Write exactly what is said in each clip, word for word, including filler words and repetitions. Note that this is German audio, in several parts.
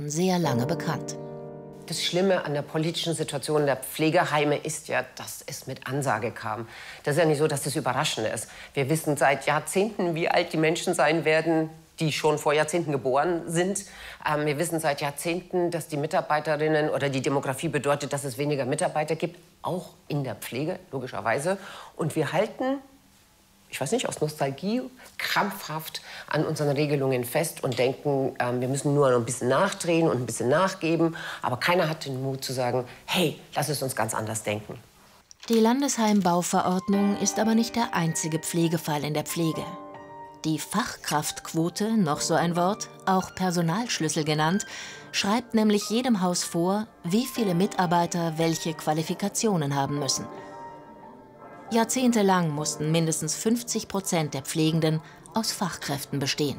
schon sehr lange bekannt. Das Schlimme an der politischen Situation der Pflegeheime ist ja, dass es mit Ansage kam. Das ist ja nicht so, dass das überraschend ist. Wir wissen seit Jahrzehnten, wie alt die Menschen sein werden, die schon vor Jahrzehnten geboren sind. Ähm, wir wissen seit Jahrzehnten, dass die Mitarbeiterinnen oder die Demografie bedeutet, dass es weniger Mitarbeiter gibt, auch in der Pflege, logischerweise. Und wir halten, ich weiß nicht, aus Nostalgie, krampfhaft an unseren Regelungen fest und denken, ähm, wir müssen nur noch ein bisschen nachdrehen und ein bisschen nachgeben. Aber keiner hat den Mut zu sagen, hey, lass es uns ganz anders denken. Die Landesheimbauverordnung ist aber nicht der einzige Pflegefall in der Pflege. Die Fachkraftquote, noch so ein Wort, auch Personalschlüssel genannt, schreibt nämlich jedem Haus vor, wie viele Mitarbeiter welche Qualifikationen haben müssen. Jahrzehntelang mussten mindestens fünfzig Prozent der Pflegenden aus Fachkräften bestehen.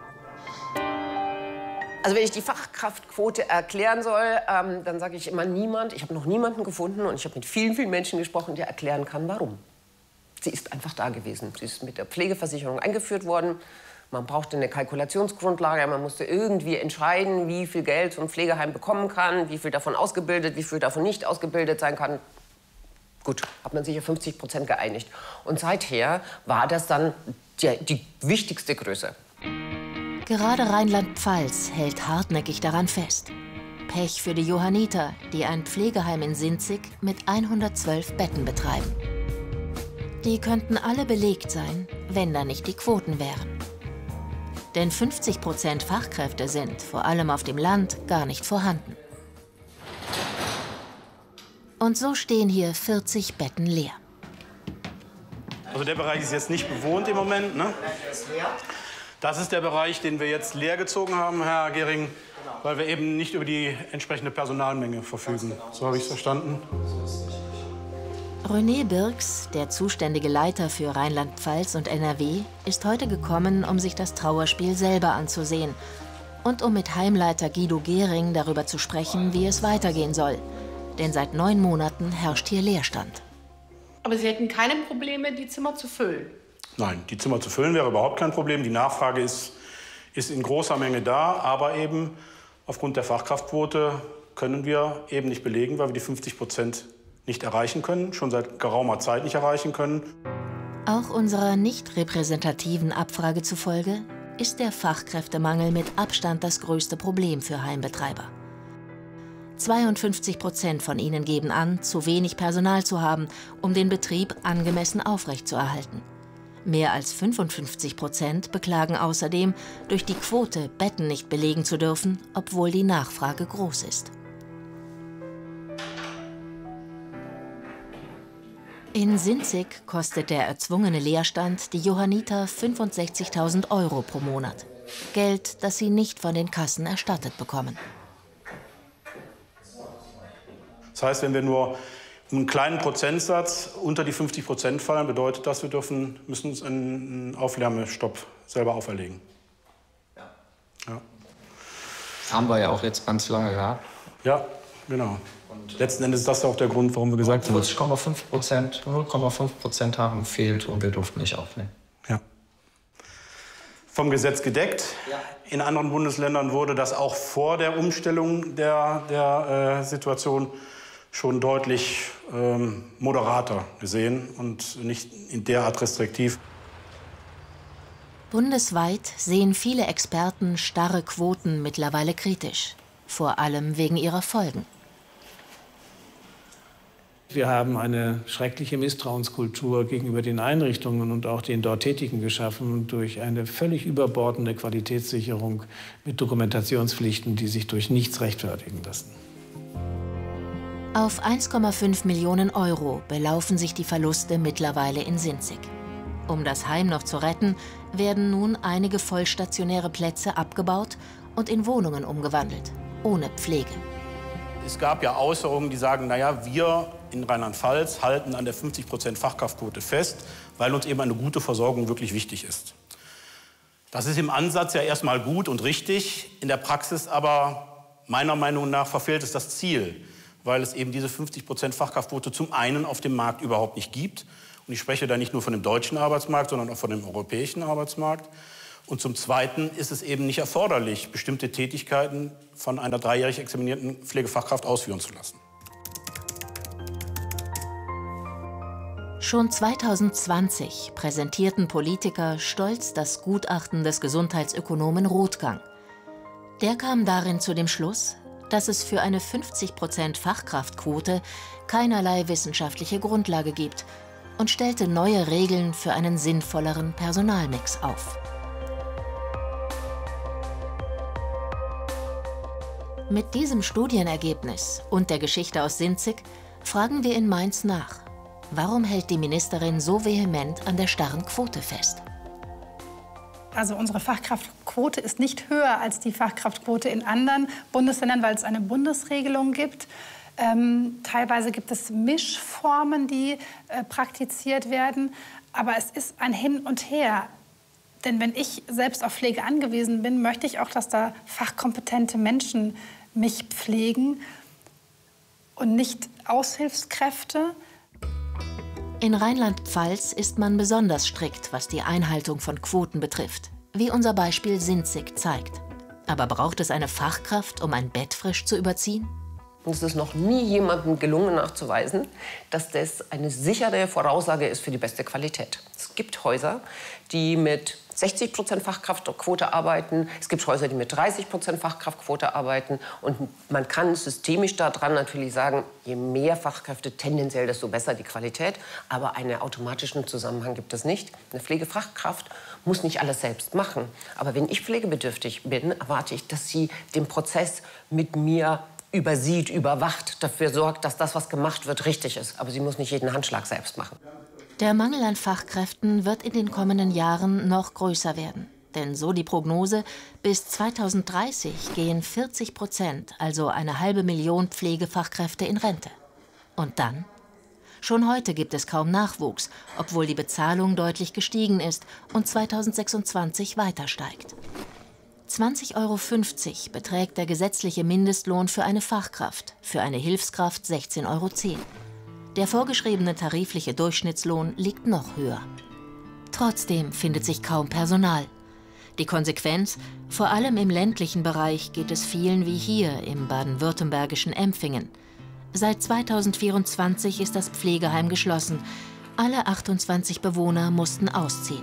Also wenn ich die Fachkraftquote erklären soll, ähm, dann sage ich immer niemand. Ich habe noch niemanden gefunden und ich habe mit vielen, vielen Menschen gesprochen, der erklären kann, warum. Sie ist einfach da gewesen. Sie ist mit der Pflegeversicherung eingeführt worden. Man brauchte eine Kalkulationsgrundlage. Man musste irgendwie entscheiden, wie viel Geld so ein Pflegeheim bekommen kann, wie viel davon ausgebildet, wie viel davon nicht ausgebildet sein kann. Gut, hat man sich auf fünfzig Prozent geeinigt. Und seither war das dann die, die wichtigste Größe. Gerade Rheinland-Pfalz hält hartnäckig daran fest. Pech für die Johanniter, die ein Pflegeheim in Sinzig mit hundertzwölf Betten betreiben. Die könnten alle belegt sein, wenn da nicht die Quoten wären. Denn fünfzig Prozent Fachkräfte sind, vor allem auf dem Land, gar nicht vorhanden. Und so stehen hier vierzig Betten leer. Also der Bereich ist jetzt nicht bewohnt im Moment, ne? Das ist der Bereich, den wir jetzt leer gezogen haben, Herr Gehring, weil wir eben nicht über die entsprechende Personalmenge verfügen. So habe ich es verstanden. René Birks, der zuständige Leiter für Rheinland-Pfalz und N R W, ist heute gekommen, um sich das Trauerspiel selber anzusehen und um mit Heimleiter Guido Gehring darüber zu sprechen, wie es weitergehen soll. Denn seit neun Monaten herrscht hier Leerstand. Aber Sie hätten keine Probleme, die Zimmer zu füllen? Nein, die Zimmer zu füllen wäre überhaupt kein Problem. Die Nachfrage ist, ist in großer Menge da, aber eben aufgrund der Fachkraftquote können wir eben nicht belegen, weil wir die fünfzig Prozent nicht erreichen können, schon seit geraumer Zeit nicht erreichen können. Auch unserer nicht repräsentativen Abfrage zufolge ist der Fachkräftemangel mit Abstand das größte Problem für Heimbetreiber. zweiundfünfzig Prozent von ihnen geben an, zu wenig Personal zu haben, um den Betrieb angemessen aufrechtzuerhalten. Mehr als fünfundfünfzig Prozent beklagen außerdem, durch die Quote Betten nicht belegen zu dürfen, obwohl die Nachfrage groß ist. In Sinzig kostet der erzwungene Leerstand die Johanniter fünfundsechzigtausend Euro pro Monat. Geld, das sie nicht von den Kassen erstattet bekommen. Das heißt, wenn wir nur einen kleinen Prozentsatz unter die fünfzig Prozent fallen, bedeutet das, wir dürfen, müssen uns einen Aufwärmestopp selber auferlegen. Ja. Ja. Das haben wir ja auch jetzt ganz lange gehabt. Ja, genau. Und letzten Endes ist das auch der Grund, warum wir gesagt haben, null Komma fünf Prozent, null Komma fünf Prozent haben fehlt und wir durften nicht aufnehmen. Ja. Vom Gesetz gedeckt. Ja. In anderen Bundesländern wurde das auch vor der Umstellung der, der äh, Situation schon deutlich ähm, moderater gesehen und nicht in derart restriktiv. Bundesweit sehen viele Experten starre Quoten mittlerweile kritisch, vor allem wegen ihrer Folgen. Wir haben eine schreckliche Misstrauenskultur gegenüber den Einrichtungen und auch den dort Tätigen geschaffen durch eine völlig überbordende Qualitätssicherung mit Dokumentationspflichten, die sich durch nichts rechtfertigen lassen. Auf eins Komma fünf Millionen Euro belaufen sich die Verluste mittlerweile in Sinzig. Um das Heim noch zu retten, werden nun einige vollstationäre Plätze abgebaut und in Wohnungen umgewandelt, ohne Pflege. Es gab ja Äußerungen, die sagen, naja, wir in Rheinland-Pfalz halten an der fünfzig Prozent Fachkraftquote fest, weil uns eben eine gute Versorgung wirklich wichtig ist. Das ist im Ansatz ja erstmal gut und richtig, in der Praxis aber meiner Meinung nach verfehlt es das Ziel, weil es eben diese fünfzig Prozent Fachkraftquote zum einen auf dem Markt überhaupt nicht gibt. Und ich spreche da nicht nur von dem deutschen Arbeitsmarkt, sondern auch von dem europäischen Arbeitsmarkt. Und zum Zweiten ist es eben nicht erforderlich, bestimmte Tätigkeiten von einer dreijährig examinierten Pflegefachkraft ausführen zu lassen. Schon zweitausendzwanzig präsentierten Politiker stolz das Gutachten des Gesundheitsökonomen Rothgang. Der kam darin zu dem Schluss, dass es für eine fünfzig Prozent Fachkraftquote keinerlei wissenschaftliche Grundlage gibt und stellte neue Regeln für einen sinnvolleren Personalmix auf. Mit diesem Studienergebnis und der Geschichte aus Sinzig fragen wir in Mainz nach. Warum hält die Ministerin so vehement an der starren Quote fest? Also unsere Fachkraftquote ist nicht höher als die Fachkraftquote in anderen Bundesländern, weil es eine Bundesregelung gibt. Ähm, teilweise gibt es Mischformen, die äh, praktiziert werden. Aber es ist ein Hin und Her. Denn wenn ich selbst auf Pflege angewiesen bin, möchte ich auch, dass da fachkompetente Menschen mich pflegen und nicht Aushilfskräfte. In Rheinland-Pfalz ist man besonders strikt, was die Einhaltung von Quoten betrifft, wie unser Beispiel Sinzig zeigt. Aber braucht es eine Fachkraft, um ein Bett frisch zu überziehen? Es ist noch nie jemandem gelungen nachzuweisen, dass das eine sichere Voraussage ist für die beste Qualität. Es gibt Häuser, die mit sechzig Prozent Fachkraftquote arbeiten. Es gibt Häuser, die mit dreißig Prozent Fachkraftquote arbeiten. Und man kann systemisch daran natürlich sagen, je mehr Fachkräfte tendenziell, desto besser die Qualität. Aber einen automatischen Zusammenhang gibt es nicht. Eine Pflegefachkraft muss nicht alles selbst machen. Aber wenn ich pflegebedürftig bin, erwarte ich, dass sie den Prozess mit mir übersieht, überwacht, dafür sorgt, dass das, was gemacht wird, richtig ist. Aber sie muss nicht jeden Handschlag selbst machen. Der Mangel an Fachkräften wird in den kommenden Jahren noch größer werden. Denn so die Prognose, bis zweitausenddreißig gehen vierzig Prozent, also eine halbe Million Pflegefachkräfte in Rente. Und dann? Schon heute gibt es kaum Nachwuchs, obwohl die Bezahlung deutlich gestiegen ist und zweitausendsechsundzwanzig weiter steigt. zwanzig Euro fünfzig beträgt der gesetzliche Mindestlohn für eine Fachkraft, für eine Hilfskraft sechzehn Euro zehn. Der vorgeschriebene tarifliche Durchschnittslohn liegt noch höher. Trotzdem findet sich kaum Personal. Die Konsequenz? Vor allem im ländlichen Bereich geht es vielen wie hier im baden-württembergischen Empfingen. Seit zweitausendvierundzwanzig ist das Pflegeheim geschlossen. Alle achtundzwanzig Bewohner mussten ausziehen.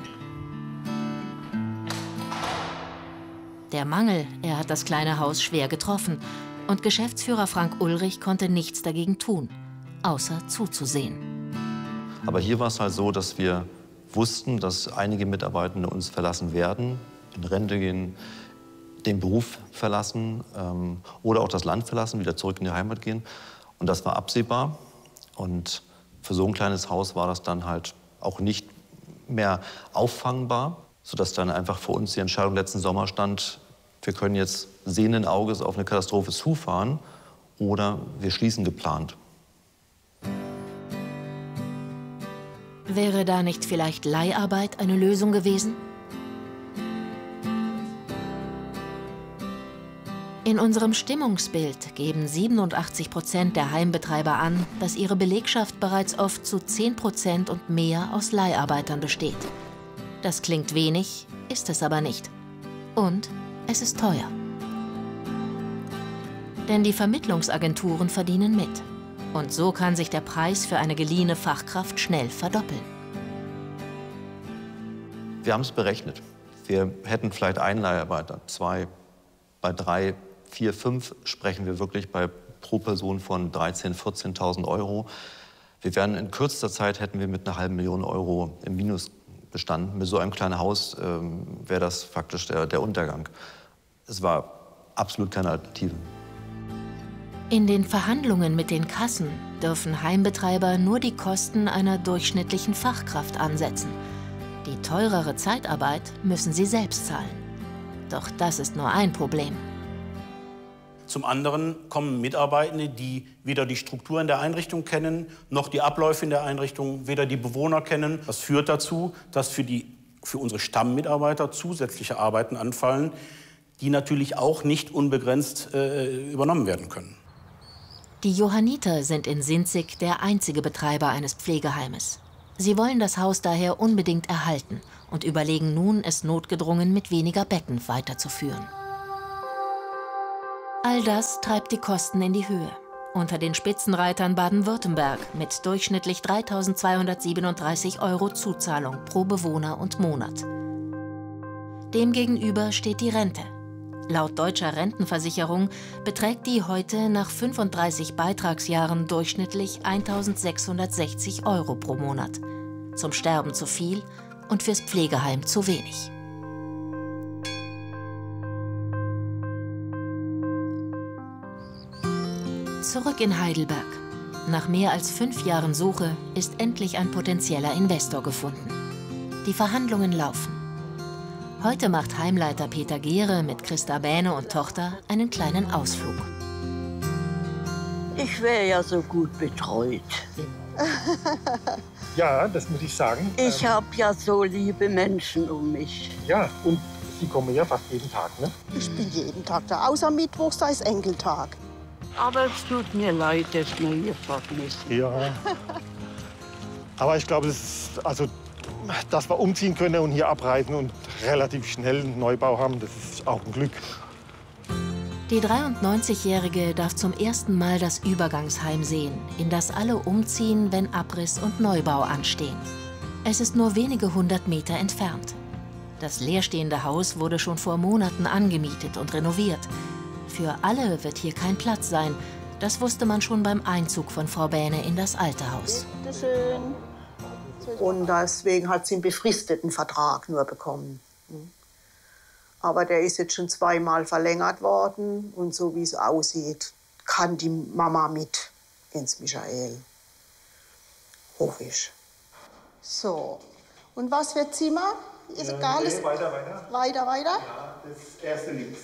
Der Mangel, er hat das kleine Haus schwer getroffen. Und Geschäftsführer Frank Ulrich konnte nichts dagegen tun, außer zuzusehen. Aber hier war es halt so, dass wir wussten, dass einige Mitarbeitende uns verlassen werden, in Rente gehen, den Beruf verlassen ähm, oder auch das Land verlassen, wieder zurück in die Heimat gehen. Und das war absehbar. Und für so ein kleines Haus war das dann halt auch nicht mehr auffangbar, sodass dann einfach für uns die Entscheidung letzten Sommer stand, wir können jetzt sehenden Auges auf eine Katastrophe zufahren oder wir schließen geplant. Wäre da nicht vielleicht Leiharbeit eine Lösung gewesen? In unserem Stimmungsbild geben siebenundachtzig Prozent der Heimbetreiber an, dass ihre Belegschaft bereits oft zu zehn Prozent und mehr aus Leiharbeitern besteht. Das klingt wenig, ist es aber nicht. Und es ist teuer. Denn die Vermittlungsagenturen verdienen mit. Und so kann sich der Preis für eine geliehene Fachkraft schnell verdoppeln. Wir haben es berechnet. Wir hätten vielleicht einen Leiharbeiter, zwei, bei drei, vier, fünf sprechen wir wirklich bei pro Person von dreizehntausend, vierzehntausend Euro. Wir wären in kürzester Zeit hätten wir mit einer halben Million Euro im Minus bestanden. Mit so einem kleinen Haus ähm, wäre das faktisch der, der Untergang. Es war absolut keine Alternative. In den Verhandlungen mit den Kassen dürfen Heimbetreiber nur die Kosten einer durchschnittlichen Fachkraft ansetzen. Die teurere Zeitarbeit müssen sie selbst zahlen. Doch das ist nur ein Problem. Zum anderen kommen Mitarbeitende, die weder die Strukturen der Einrichtung kennen, noch die Abläufe in der Einrichtung, weder die Bewohner kennen. Das führt dazu, dass für, die, für unsere Stammmitarbeiter zusätzliche Arbeiten anfallen, die natürlich auch nicht unbegrenzt äh, übernommen werden können. Die Johanniter sind in Sinzig der einzige Betreiber eines Pflegeheimes. Sie wollen das Haus daher unbedingt erhalten und überlegen nun, es notgedrungen mit weniger Betten weiterzuführen. All das treibt die Kosten in die Höhe. Unter den Spitzenreitern Baden-Württemberg mit durchschnittlich dreitausendzweihundertsiebenunddreißig Euro Zuzahlung pro Bewohner und Monat. Demgegenüber steht die Rente. Laut deutscher Rentenversicherung beträgt die heute nach fünfunddreißig Beitragsjahren durchschnittlich eintausendsechshundertsechzig Euro pro Monat. Zum Sterben zu viel und fürs Pflegeheim zu wenig. Zurück in Heidelberg. Nach mehr als fünf Jahren Suche ist endlich ein potenzieller Investor gefunden. Die Verhandlungen laufen. Heute macht Heimleiter Peter Gehre mit Christa Bähne und Tochter einen kleinen Ausflug. Ich wäre ja so gut betreut. Ja, das muss ich sagen. Ich habe ja so liebe Menschen um mich. Ja, und Sie kommen ja fast jeden Tag, ne? Ich bin jeden Tag da, außer Mittwochs, da ist Enkeltag. Aber es tut mir leid, dass wir hier vermissen. Ja. Aber ich glaube, das ist, also, dass wir umziehen können und hier abreisen und relativ schnell einen Neubau haben, das ist auch ein Glück. Die dreiundneunzigjährige darf zum ersten Mal das Übergangsheim sehen, in das alle umziehen, wenn Abriss und Neubau anstehen. Es ist nur wenige hundert Meter entfernt. Das leerstehende Haus wurde schon vor Monaten angemietet und renoviert. Für alle wird hier kein Platz sein. Das wusste man schon beim Einzug von Frau Bähne in das alte Haus. Bitte schön. Und deswegen hat sie einen befristeten Vertrag nur bekommen. Aber der ist jetzt schon zweimal verlängert worden. Und so wie es aussieht, kann die Mama mit ins Michael. Hoffe ich. So. Und was für Zimmer? Ist ja, egal. Nee, weiter, weiter. Weiter, weiter? Ja, das erste links.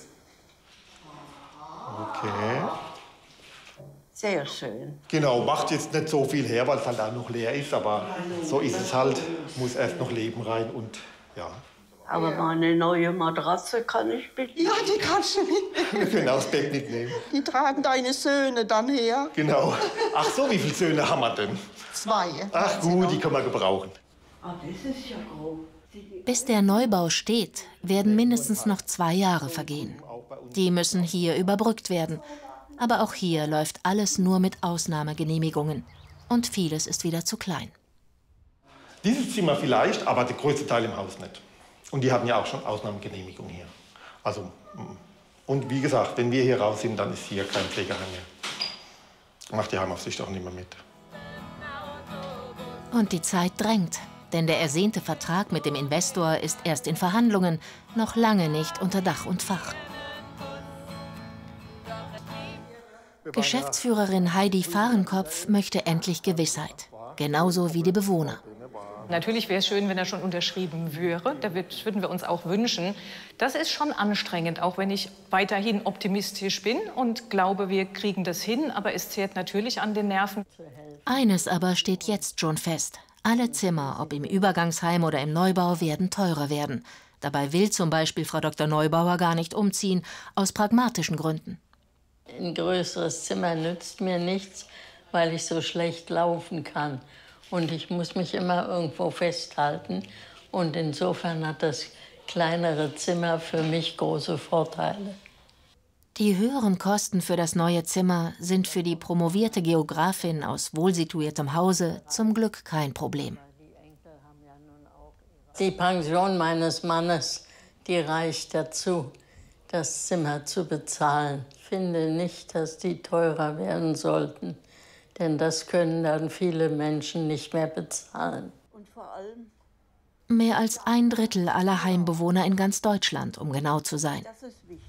Okay. Sehr schön. Genau, macht jetzt nicht so viel her, weil es halt auch noch leer ist. Aber so ist es halt. Muss erst noch Leben rein und ja. Aber meine neue Matratze kann ich mitnehmen. Ja, die kannst du mitnehmen. Wir können auch das Bett mitnehmen. Die tragen deine Söhne dann her. Genau. Ach so, wie viele Söhne haben wir denn? Zwei. Ach gut, die können wir gebrauchen. Ah, das ist ja groß. Bis der Neubau steht, werden mindestens noch zwei Jahre vergehen. Die müssen hier überbrückt werden. Aber auch hier läuft alles nur mit Ausnahmegenehmigungen. Und vieles ist wieder zu klein. Dieses Zimmer vielleicht, aber der größte Teil im Haus nicht. Und die hatten ja auch schon Ausnahmegenehmigung hier. Also, und wie gesagt, wenn wir hier raus sind, dann ist hier kein Pflegeheim mehr. Macht die Heimaufsicht auch nicht mehr mit. Und die Zeit drängt. Denn der ersehnte Vertrag mit dem Investor ist erst in Verhandlungen, noch lange nicht unter Dach und Fach. Geschäftsführerin Heidi Fahrenkopf möchte endlich Gewissheit. Genauso wie die Bewohner. Natürlich wäre es schön, wenn er schon unterschrieben wäre. Da würden wir uns auch wünschen. Das ist schon anstrengend, auch wenn ich weiterhin optimistisch bin und glaube, wir kriegen das hin. Aber es zehrt natürlich an den Nerven. Eines aber steht jetzt schon fest. Alle Zimmer, ob im Übergangsheim oder im Neubau, werden teurer werden. Dabei will zum Beispiel Frau Doktor Neubauer gar nicht umziehen, aus pragmatischen Gründen. Ein größeres Zimmer nützt mir nichts, weil ich so schlecht laufen kann. Und ich muss mich immer irgendwo festhalten. Und insofern hat das kleinere Zimmer für mich große Vorteile. Die höheren Kosten für das neue Zimmer sind für die promovierte Geografin aus wohlsituiertem Hause zum Glück kein Problem. Die Pension meines Mannes, die reicht dazu, das Zimmer zu bezahlen. Ich finde nicht, dass die teurer werden sollten, denn das können dann viele Menschen nicht mehr bezahlen. Und vor allem mehr als ein Drittel aller Heimbewohner in ganz Deutschland, um genau zu sein. Das ist wichtig.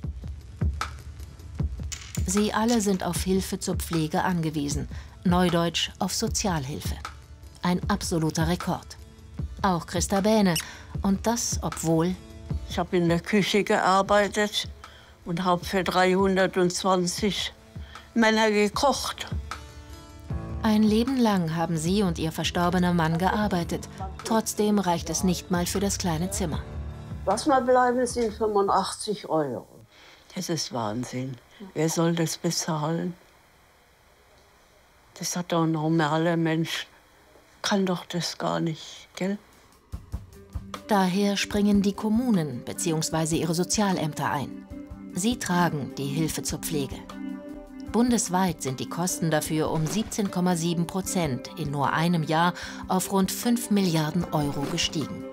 Sie alle sind auf Hilfe zur Pflege angewiesen, neudeutsch auf Sozialhilfe. Ein absoluter Rekord. Auch Christa Bähne. Und das, obwohl... Ich habe in der Küche gearbeitet und habe für dreihundertzwanzig Männer gekocht. Ein Leben lang haben sie und ihr verstorbener Mann gearbeitet. Trotzdem reicht es nicht mal für das kleine Zimmer. Was mal bleiben, sind fünfundachtzig Euro. Das ist Wahnsinn. Wer soll das bezahlen? Das hat doch ein normaler Mensch kann doch das gar nicht, gell? Daher springen die Kommunen bzw. ihre Sozialämter ein. Sie tragen die Hilfe zur Pflege. Bundesweit sind die Kosten dafür um siebzehn Komma sieben Prozent in nur einem Jahr auf rund fünf Milliarden Euro gestiegen.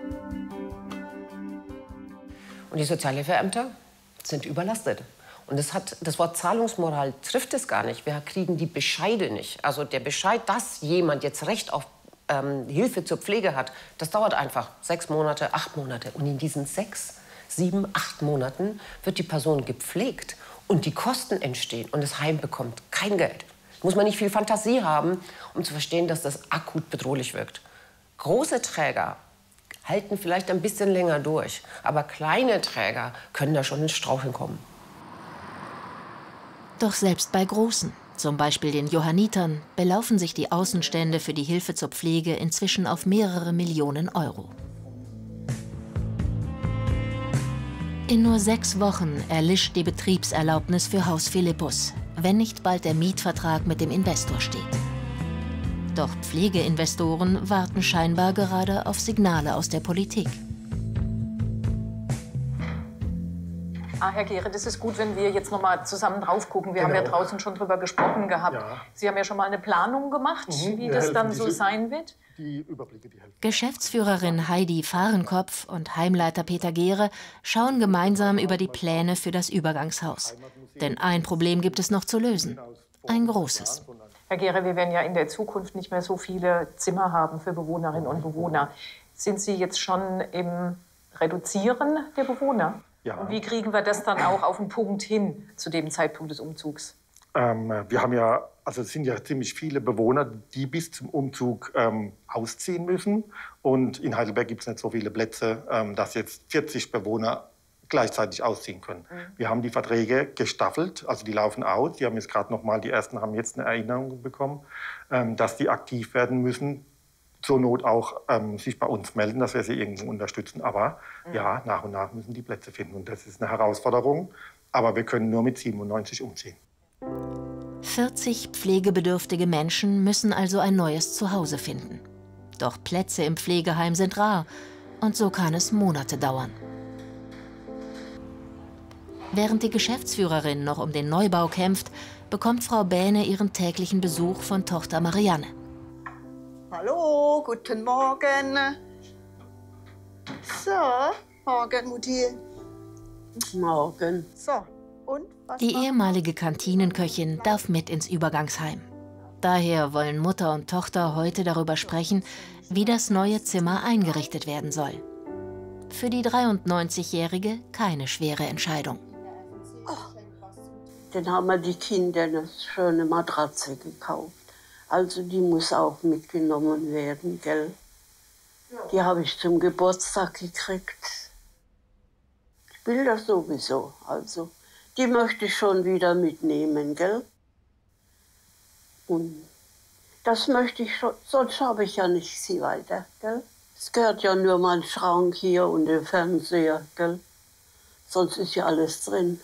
Und die Sozialhilfeämter sind überlastet. Und das, hat, das Wort Zahlungsmoral trifft es gar nicht. Wir kriegen die Bescheide nicht. Also der Bescheid, dass jemand jetzt Recht auf ähm, Hilfe zur Pflege hat, das dauert einfach sechs Monate, acht Monate. Und in diesen sechs, sieben, acht Monaten wird die Person gepflegt und die Kosten entstehen und das Heim bekommt kein Geld. Da muss man nicht viel Fantasie haben, um zu verstehen, dass das akut bedrohlich wirkt. Große Träger halten vielleicht ein bisschen länger durch, aber kleine Träger können da schon ins Straucheln kommen. Doch selbst bei Großen, zum Beispiel den Johannitern, belaufen sich die Außenstände für die Hilfe zur Pflege inzwischen auf mehrere Millionen Euro. In nur sechs Wochen erlischt die Betriebserlaubnis für Haus Philippus, wenn nicht bald der Mietvertrag mit dem Investor steht. Doch Pflegeinvestoren warten scheinbar gerade auf Signale aus der Politik. Ah, Herr Gehre, das ist gut, wenn wir jetzt noch mal zusammen drauf gucken. Wir Genau. haben ja draußen schon drüber gesprochen gehabt. Ja. Sie haben ja schon mal eine Planung gemacht, Mhm, wie wir das helfen dann diese- so sein wird. Die Überblicke, die helfen. Geschäftsführerin Heidi Fahrenkopf und Heimleiter Peter Gehre schauen gemeinsam über die Pläne für das Übergangshaus. Denn ein Problem gibt es noch zu lösen. Ein großes. Herr Gehre, wir werden ja in der Zukunft nicht mehr so viele Zimmer haben für Bewohnerinnen und Bewohner. Sind Sie jetzt schon im Reduzieren der Bewohner? Ja. Und wie kriegen wir das dann auch auf den Punkt hin zu dem Zeitpunkt des Umzugs? Ähm, wir haben ja, also es sind ja ziemlich viele Bewohner, die bis zum Umzug ähm, ausziehen müssen. Und in Heidelberg gibt es nicht so viele Plätze, ähm, dass jetzt vierzig Bewohner gleichzeitig ausziehen können. Mhm. Wir haben die Verträge gestaffelt, also die laufen aus. Die haben jetzt gerade noch mal, die ersten haben jetzt eine Erinnerung bekommen, ähm, dass die aktiv werden müssen. Zur Not auch ähm, sich bei uns melden, dass wir sie irgendwo unterstützen. Aber mhm. ja, nach und nach müssen die Plätze finden. Und das ist eine Herausforderung. Aber wir können nur mit siebenundneunzig umziehen. vierzig pflegebedürftige Menschen müssen also ein neues Zuhause finden. Doch Plätze im Pflegeheim sind rar. Und so kann es Monate dauern. Während die Geschäftsführerin noch um den Neubau kämpft, bekommt Frau Bähne ihren täglichen Besuch von Tochter Marianne. Hallo, guten Morgen. So, morgen, Mutti. Morgen. So, und? Was Die machen wir? ehemalige Kantinenköchin darf mit ins Übergangsheim. Daher wollen Mutter und Tochter heute darüber sprechen, wie das neue Zimmer eingerichtet werden soll. Für die dreiundneunzigjährige keine schwere Entscheidung. Dann haben wir die Kinder eine schöne Matratze gekauft. Also die muss auch mitgenommen werden, gell? Die habe ich zum Geburtstag gekriegt. Ich will das sowieso, also die möchte ich schon wieder mitnehmen, gell? Und das möchte ich schon, sonst habe ich ja nicht sie weiter, gell? Es gehört ja nur mein Schrank hier und der Fernseher, gell? Sonst ist ja alles drin.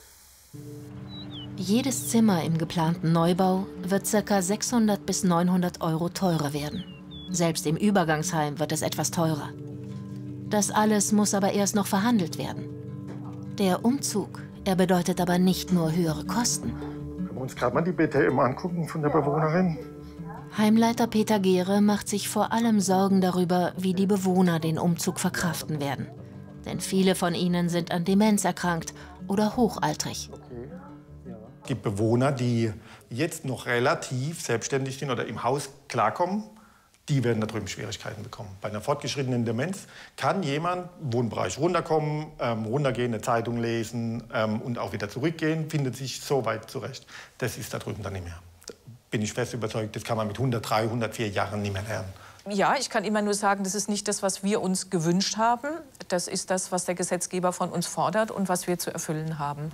Jedes Zimmer im geplanten Neubau wird ca. sechshundert bis neunhundert Euro teurer werden. Selbst im Übergangsheim wird es etwas teurer. Das alles muss aber erst noch verhandelt werden. Der Umzug, er bedeutet aber nicht nur höhere Kosten. Können wir uns gerade mal die B T M angucken von der Bewohnerin? Heimleiter Peter Gehre macht sich vor allem Sorgen darüber, wie die Bewohner den Umzug verkraften werden. Denn viele von ihnen sind an Demenz erkrankt oder hochaltrig. Es gibt Bewohner, die jetzt noch relativ selbstständig sind oder im Haus klarkommen. Die werden da drüben Schwierigkeiten bekommen. Bei einer fortgeschrittenen Demenz kann jemand im Wohnbereich runterkommen, ähm, runtergehen, eine Zeitung lesen ähm, und auch wieder zurückgehen, findet sich so weit zurecht. Das ist da drüben dann nicht mehr. Da bin ich fest überzeugt, das kann man mit hundertdrei, hundertvier Jahren nicht mehr lernen. Ja, ich kann immer nur sagen, das ist nicht das, was wir uns gewünscht haben. Das ist das, was der Gesetzgeber von uns fordert und was wir zu erfüllen haben.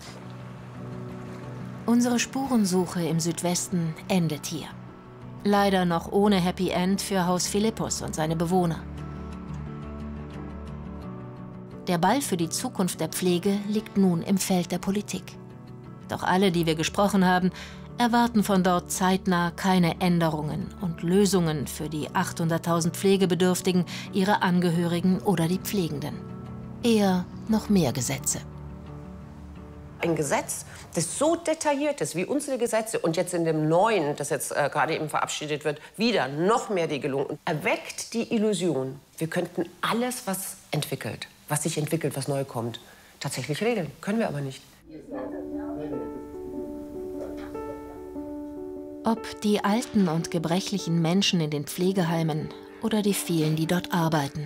Unsere Spurensuche im Südwesten endet hier. Leider noch ohne Happy End für Haus Philippus und seine Bewohner. Der Ball für die Zukunft der Pflege liegt nun im Feld der Politik. Doch alle, die wir gesprochen haben, erwarten von dort zeitnah keine Änderungen und Lösungen für die achthunderttausend Pflegebedürftigen, ihre Angehörigen oder die Pflegenden. Eher noch mehr Gesetze. Ein Gesetz, das so detailliert ist wie unsere Gesetze und jetzt in dem neuen, das jetzt äh, gerade eben verabschiedet wird, wieder noch mehr Regelungen, erweckt die Illusion, wir könnten alles, was entwickelt, was sich entwickelt, was neu kommt, tatsächlich regeln. Können wir aber nicht. Ob die alten und gebrechlichen Menschen in den Pflegeheimen oder die vielen, die dort arbeiten.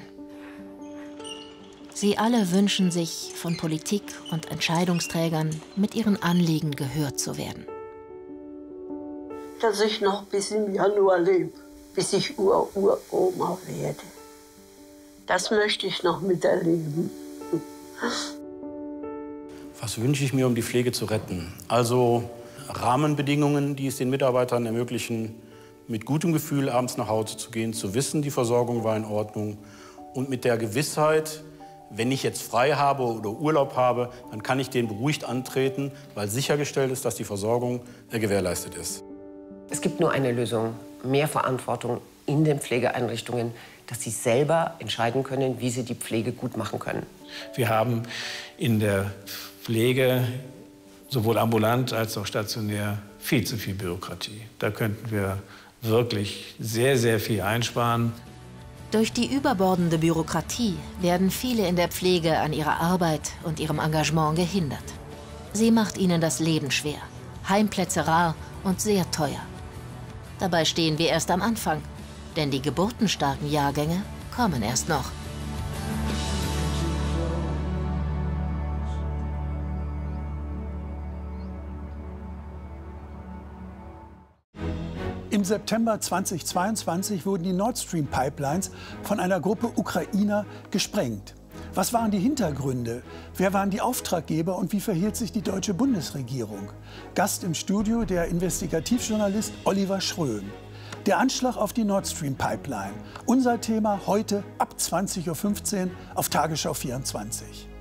Sie alle wünschen sich, von Politik und Entscheidungsträgern mit ihren Anliegen gehört zu werden. Dass ich noch bis im Januar lebe, bis ich Ur-Uroma werde. Das möchte ich noch miterleben. Was wünsche ich mir, um die Pflege zu retten? Also Rahmenbedingungen, die es den Mitarbeitern ermöglichen, mit gutem Gefühl abends nach Hause zu gehen, zu wissen, die Versorgung war in Ordnung und mit der Gewissheit, wenn ich jetzt frei habe oder Urlaub habe, dann kann ich den beruhigt antreten, weil sichergestellt ist, dass die Versorgung äh, gewährleistet ist. Es gibt nur eine Lösung, mehr Verantwortung in den Pflegeeinrichtungen, dass sie selber entscheiden können, wie sie die Pflege gut machen können. Wir haben in der Pflege, sowohl ambulant als auch stationär, viel zu viel Bürokratie. Da könnten wir wirklich sehr, sehr viel einsparen. Durch die überbordende Bürokratie werden viele in der Pflege an ihrer Arbeit und ihrem Engagement gehindert. Sie macht ihnen das Leben schwer, Heimplätze rar und sehr teuer. Dabei stehen wir erst am Anfang, denn die geburtenstarken Jahrgänge kommen erst noch. Im September zweitausendzweiundzwanzig wurden die Nord Stream Pipelines von einer Gruppe Ukrainer gesprengt. Was waren die Hintergründe? Wer waren die Auftraggeber und wie verhielt sich die deutsche Bundesregierung? Gast im Studio der Investigativjournalist Oliver Schröm. Der Anschlag auf die Nord Stream Pipeline. Unser Thema heute ab zwanzig Uhr fünfzehn auf Tagesschau vierundzwanzig.